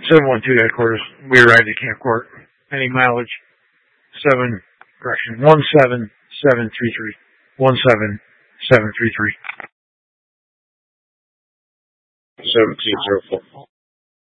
712 headquarters. We arrived at Camp Court. Any mileage? 17733. 17733. 1704.